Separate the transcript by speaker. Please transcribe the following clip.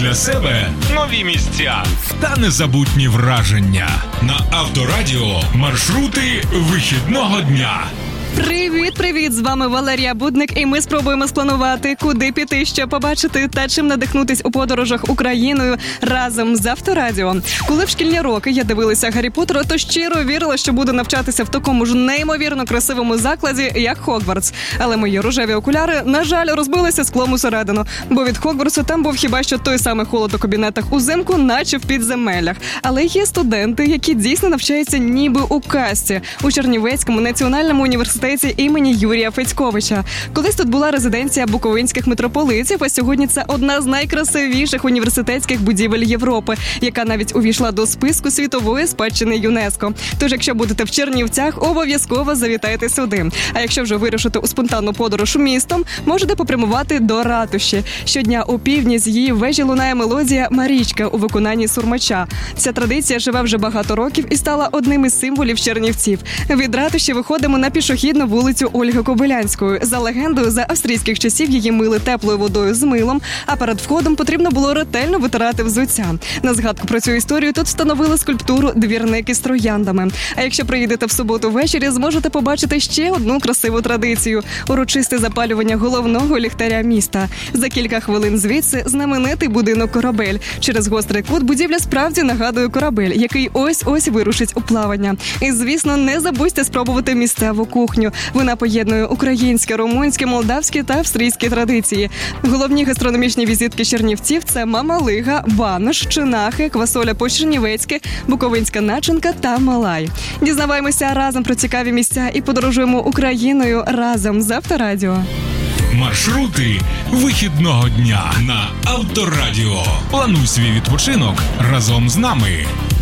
Speaker 1: для себе нові місця та незабутні враження. На Авторадіо маршрути вихідного дня.
Speaker 2: Привіт! З вами Валерія Будник, і ми спробуємо спланувати, куди піти, що побачити та чим надихнутись у подорожах Україною разом з Авторадіо. Коли в шкільні роки я дивилася Гаррі Поттера, то щиро вірила, що буду навчатися в такому ж неймовірно красивому закладі, як Хогвартс. Але мої рожеві окуляри, на жаль, розбилися склом усередину, бо від Хогвартсу там був хіба що той самий холод у кабінетах узимку, наче в підземеллях. Але є студенти, які дійсно навчаються ніби у казці у Чернівецькому національному університеті імені Юрія Федьковича. Колись тут була резиденція буковинських митрополитів, а сьогодні це одна з найкрасивіших університетських будівель Європи, яка навіть увійшла до списку світової спадщини ЮНЕСКО. Тож, якщо будете в Чернівцях, обов'язково завітайте сюди. А якщо вже вирушите у спонтанну подорож містом, можете попрямувати до ратуші. Щодня у півдні з її вежі лунає мелодія «Марічка» у виконанні Сурмача. Ця традиція живе вже багато років і стала одним із символів чернівців. Від ратуші виходимо на пішохідну вулицю Ольги Кобилянської. За легендою, за австрійських часів її мили теплою водою з милом, а перед входом потрібно було ретельно витирати взуття. На згадку про цю історію тут встановили скульптуру «Двірник із трояндами». А якщо приїдете в суботу ввечері, зможете побачити ще одну красиву традицію – урочисте запалювання головного ліхтаря міста. За кілька хвилин звідси знаменитий будинок «Корабель». Через гострий кут будівля справді нагадує корабель, який ось-ось вирушить у плавання. І, звісно, не забудьте спробувати місцеву кухню. Вона поєднує українські, румунські, молдавські та австрійські традиції. Головні гастрономічні візитки чернівців – це мамалига, банош, чинахи, квасоля по-чернівецьки, буковинська начинка та малай. Дізнаваємося разом про цікаві місця і подорожуємо Україною разом з Авторадіо.
Speaker 1: Маршрути вихідного дня на Авторадіо. Плануй свій відпочинок разом з нами.